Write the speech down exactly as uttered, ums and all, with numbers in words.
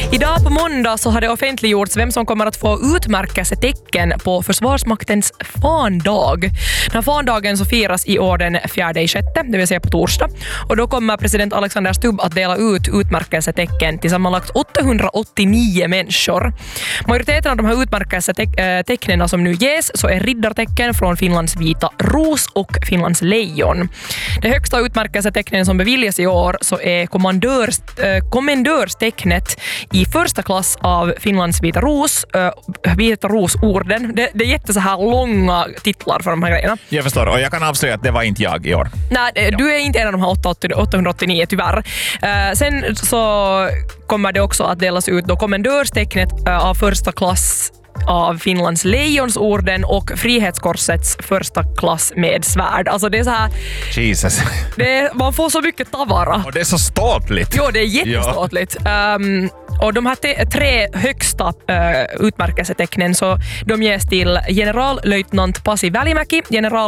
Idag på måndag så har det offentliggjorts vem som kommer att få utmärkelsetecken på Försvarsmaktens fandag. Den här fandagen så firas i år den fjärde i sjätte, det vill säga på torsdag. Och då kommer president Alexander Stubb att dela ut utmärkelsetecken till sammanlagt åttahundraåttionio människor. Majoriteten av de här utmärkelsetecknen som nu ges så är riddartecken från Finlands vita ros och Finlands lejon. Det högsta utmärkelsetecknen som beviljas i år så är kommandörs, äh, kommendörstecknet i första klass av Finlands vita ros, äh, vita rosorden. Det, det är jätte så här långa titlar för de här grejerna. Jag förstår, och jag kan avslöja att det var inte jag i år. Nej, ja. Du är inte en av de här åttahundraåttionio tyvärr. Uh, sen så kommer det också att delas ut då kommendörstecknet uh, av första klass av Finlands lejonsorden och Frihetskorsets första klass med svärd. Alltså det är så här... Jesus. Det är, man får så mycket tavara. Och det är så ståtligt. Jo, det är jätteståtligt. Ja. Um, och de här te- tre högsta uh, utmärkelsetecknen så de ges till generallöjtnant Pasi Välimäki, general